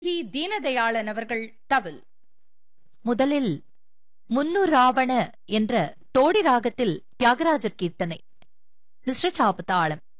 G Deenadayalan அவர்கள் தவில். முதலில் முன்னுராவண என்ற தோடி ராகத்தில் தியாகராஜர் கீர்த்தனை. மிஸ்ர சாப்பு தாளம்.